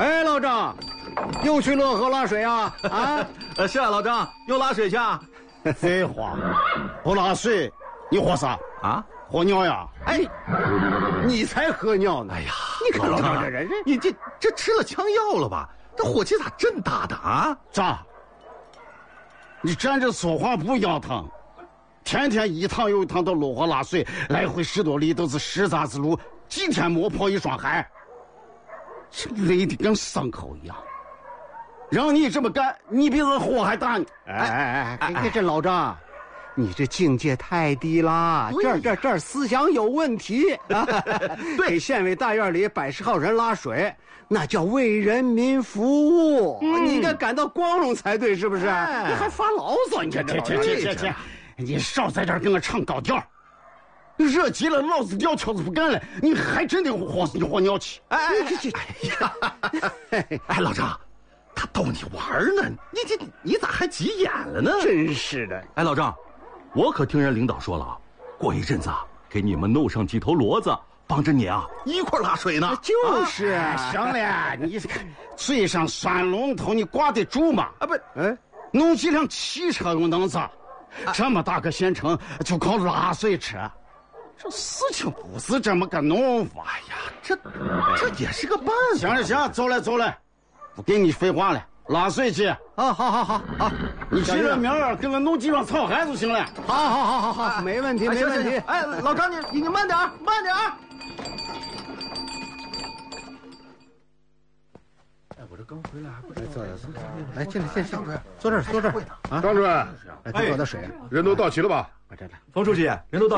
哎，老张，又去乐河拉水啊？啊？ 是啊，老张又拉水去啊？ 废话，不拉水，你喝啥啊？ 喝尿呀？ 哎，你才喝尿呢！ 哎呀， 你看老张这人， 你这吃了枪药了吧？这火气咋真大的啊？ 咋？你站着说话不腰疼？天天一趟又一趟到乐河拉水，来回10多里都是石渣子路，几天没跑一双鞋，这累得跟牲口一样。让你这么干，你比这火还大呢！ 哎，这老张，你这境界太低了，这思想有问题啊！对，县委大院里110号人拉水，那叫为人民服务，你应该感到光荣才对，是不是？你还发牢骚，你看这这，你少在这儿跟我唱高调，热急了老子撂挑子不干了，你还真得火尿气！ 哎，老张。他逗你玩呢，你咋还急眼了呢？ 真是的！ 哎，老张，我可听人领导说了，过一阵子给你们弄上几头骡子，帮着你啊一块拉水呢。 就是， 行了，你嘴上拴龙头，你挂得住吗？ 啊不， 弄几辆汽车又能咋？这么大个县城就靠拉水车，这事情不是这么个弄法。 哎呀，这也是个办法。行，走了。不跟你废话了，拉水去啊！好， 你去了明儿给我弄几双草鞋就行了。 好，没问题。 哎，老张你慢点。 哎，我这刚回来还不知道。 来，进来，坐这儿啊！ 张主任， 多点水。 人都到齐了吧？ 冯书记，人都到齐。